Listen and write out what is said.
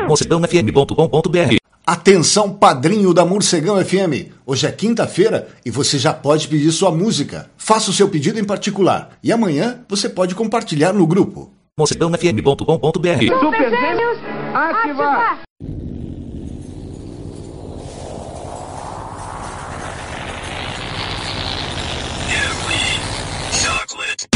morcegãofm.com.br. Atenção, padrinho da Morcegão FM. Hoje é quinta-feira e você já pode pedir sua música. Faça o seu pedido em particular e amanhã você pode compartilhar no grupo. morcegãofm.com.br. Super Gêmeos, ativar!